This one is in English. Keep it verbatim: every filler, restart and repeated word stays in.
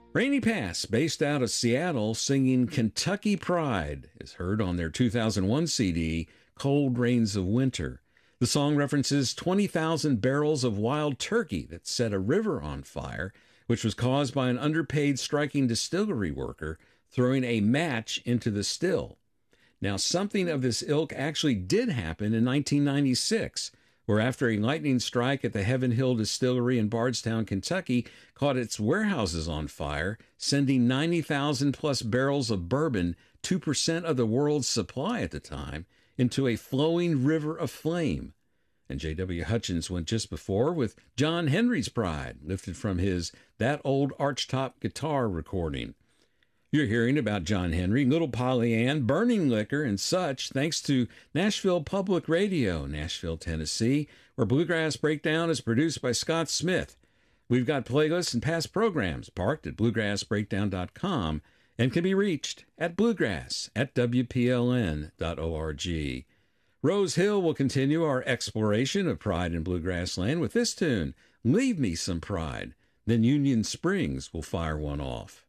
Rainy Pass, based out of Seattle, singing Kentucky Pride, is heard on their two thousand one C D, Cold Rains of Winter. The song references twenty thousand barrels of wild turkey that set a river on fire, which was caused by an underpaid striking distillery worker throwing a match into the still. Now, something of this ilk actually did happen in nineteen ninety-six, where after a lightning strike at the Heaven Hill Distillery in Bardstown, Kentucky, caught its warehouses on fire, sending ninety thousand plus barrels of bourbon, two percent of the world's supply at the time, into a flowing river of flame. And J W. Hutchins went just before with John Henry's Pride, lifted from his That Old Archtop Guitar recording. You're hearing about John Henry, Little Polly Ann, Burning Liquor, and such, thanks to Nashville Public Radio, Nashville, Tennessee, where Bluegrass Breakdown is produced by Scott Smith. We've got playlists and past programs parked at bluegrass breakdown dot com and can be reached at bluegrass at w p l n dot org. Rose Hill will continue our exploration of pride in Bluegrass Land with this tune, Leave Me Some Pride. Then Union Springs will fire one off.